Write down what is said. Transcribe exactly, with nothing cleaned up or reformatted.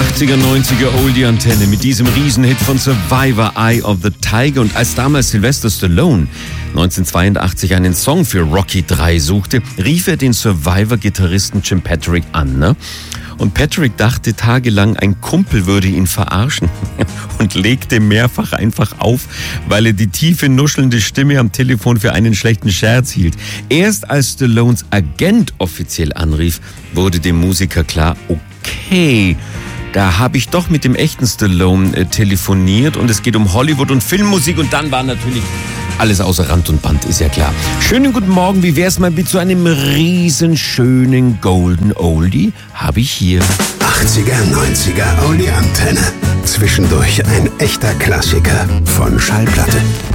achtziger, neunziger Oldie-Antenne mit diesem Riesenhit von Survivor, Eye of the Tiger. Und als damals Sylvester Stallone neunzehnhundertzweiundachtzig einen Song für Rocky drei suchte, rief er den Survivor-Gitarristen Jim Patrick an. Ne? Und Patrick dachte tagelang, ein Kumpel würde ihn verarschen und legte mehrfach einfach auf, weil er die tiefe, nuschelnde Stimme am Telefon für einen schlechten Scherz hielt. Erst als Stallones Agent offiziell anrief, wurde dem Musiker klar, okay, da habe ich doch mit dem echten Stallone äh, telefoniert und es geht um Hollywood und Filmmusik und dann war natürlich alles außer Rand und Band, ist ja klar. Schönen guten Morgen, wie wär's mal mit so einem riesenschönen Golden Oldie? Habe ich hier. achtziger, neunziger Oldie-Antenne. Zwischendurch ein echter Klassiker von Schallplatte.